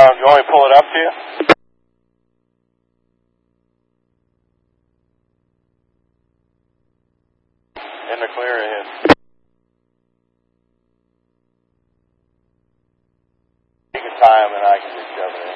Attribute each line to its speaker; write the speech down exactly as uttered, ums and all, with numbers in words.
Speaker 1: Uh, you want me to pull it up to you? In the clear ahead. You can tie them and I can just shove it in.